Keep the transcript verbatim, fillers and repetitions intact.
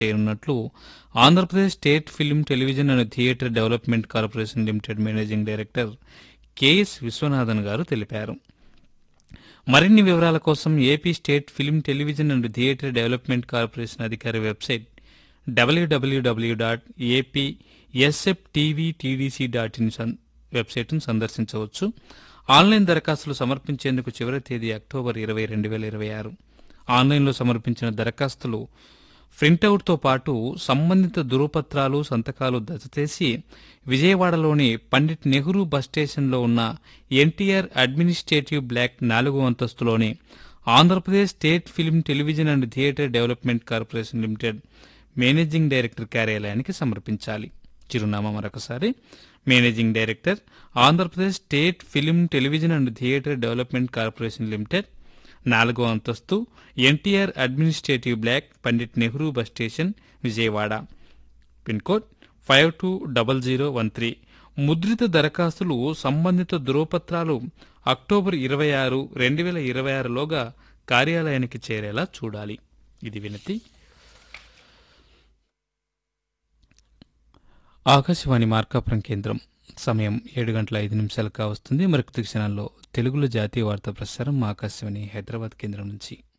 చేయనున్నట్లు Andhra Pradesh state film television and theatre development corporation limited managing director K S Viswanathan గారు తెలిపారు. మరిన్ని వివరాల కోసం AP state film television and theatre development corporation అధికారి website WWW dot AP SF TV TDC dot in వెబ్సైట్ను సందర్శించవచ్చు. Online దరఖాస్తులు సమర్పించేందుకు చివరి తేదీ అక్టోబర్ ఇరవై రెండు వేల ఇరవై ఆరు. ఆన్లైన్లో సమర్పించిన దరఖాస్తులు ప్రింటౌట్తో పాటు సంబంధిత ధృవపత్రాలు సంతకాలు దశచేసి విజయవాడలోని పండిట్ నెహ్రూ బస్ స్టేషన్లో ఉన్న ఎన్టీఆర్ అడ్మినిస్ట్రేటివ్ బ్లాక్ నాలుగో అంతస్తులోని Andhra Pradesh state film television and theatre development corporation limited managing director కార్యాలయానికి సమర్పించాలి. చిరునామా మరొకసారి: managing director, Andhra Pradesh state film television and theatre development corporation limited, నాలుగో అంతస్తు, NTR administrative block, Pandit Nehru bus station, Vijayawada. Pin code five two double zero one three. ముద్రిత దరఖాస్తులు సంబంధిత ధృవపత్రాలు October ఇరవై ఆరు రెండు వేల ఇరవై ఆరులోగా కార్యాలయానికి చేరేలా చూడాలి. ఇది వినతి. ఆకాశవాణి మార్కాపురం కేంద్రం. సమయం ఏడు గంటల ఐదు నిమిషాలు కావస్తుంది. మరొక క్షణాల్లో తెలుగులో జాతీయ వార్తా ప్రసారం ఆకాశవాణి హైదరాబాద్ కేంద్రం నుంచి.